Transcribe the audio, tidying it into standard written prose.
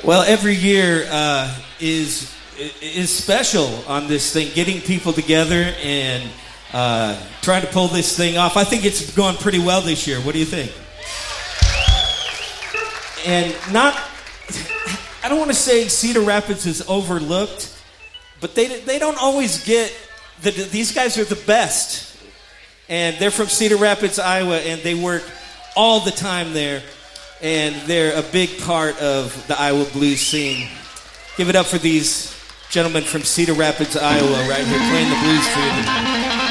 Well, every year is special on this thing, getting people together and trying to pull this thing off. I think it's going pretty well this year. What do you think? And I don't want to say Cedar Rapids is overlooked, but they don't always get, these guys are the best. And they're from Cedar Rapids, Iowa, and they work all the time there. And they're a big part of the Iowa blues scene. Give it up for these gentlemen from Cedar Rapids, Iowa, right here playing the blues for you.